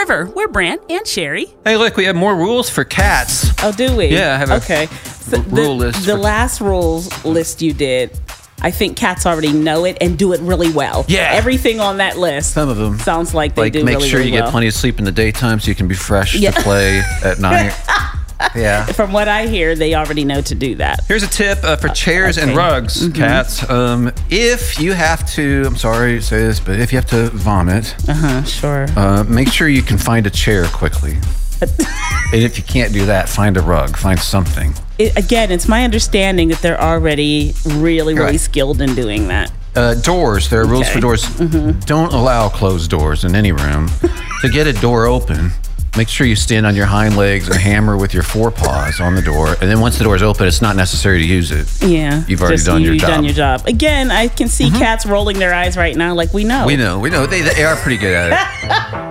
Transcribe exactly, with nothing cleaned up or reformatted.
River. We're Brant and Sherry. Hey, look, we have more rules for cats. Oh, do we? Yeah, I have a okay. So r- rule the, list The for- last rules list you did, I think cats already know it and do it really well. Yeah. Everything on that list. Some of them. Sounds like they Like, do make really, sure really you well. get plenty of sleep in the daytime so you can be fresh Yeah. to play at night. Yeah. From what I hear, they already know to do that. Here's a tip uh, for chairs okay. and rugs, Mhm. cats. Um, if you have to, I'm sorry to say this, but if you have to vomit, Uh-huh, sure. uh, make sure you can find a chair quickly. And if you can't do that, find a rug, find something. It, again, it's my understanding that they're already really, really Right. skilled in doing that. Uh, doors, there are rules Okay. for doors. Don't allow closed doors in any room. To get a door open, make sure you stand on your hind legs and hammer with your forepaws on the door. And then once the door is open, it's not necessary to use it. Yeah. You've already Just done your you've job. done your job. Again, I can see cats rolling their eyes right now like we know. We know, we know. They, they are pretty good at it.